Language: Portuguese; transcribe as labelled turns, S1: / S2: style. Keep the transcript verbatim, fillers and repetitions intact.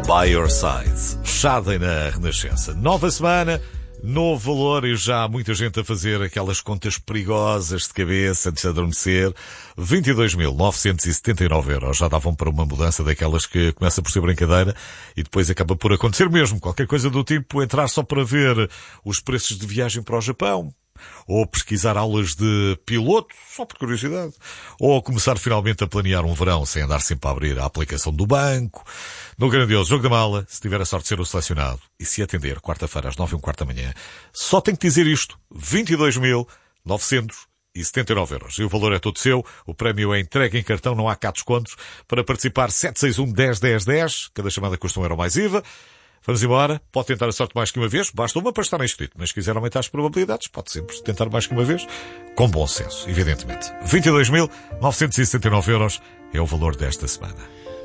S1: By Your Side, Shadem na Renascença. Nova semana, novo valor e já há muita gente a fazer aquelas contas perigosas de cabeça antes de adormecer. vinte e dois mil novecentos e setenta e nove euros já davam para uma mudança daquelas que começa por ser brincadeira e depois acaba por acontecer mesmo. Qualquer coisa do tipo, entrar só para ver os preços de viagem para o Japão, ou pesquisar aulas de piloto, só por curiosidade, ou começar finalmente a planear um verão sem andar sempre a abrir a aplicação do banco. No grandioso Jogo da Mala, se tiver a sorte de ser o selecionado e se atender quarta-feira às nove e um quarto da manhã, só tem que dizer isto: vinte e dois mil novecentos e setenta e nove euros. E o valor é todo seu, o prémio é entregue em cartão, não há cá descontos. Para participar, sete seis um, dez, dez, dez, cada chamada custa um euro mais I V A. Vamos embora. Pode tentar a sorte mais que uma vez. Basta uma para estar inscrito. Mas se quiser aumentar as probabilidades, pode sempre tentar mais que uma vez. Com bom senso, evidentemente. vinte e dois mil novecentos e setenta e nove euros é o valor desta semana.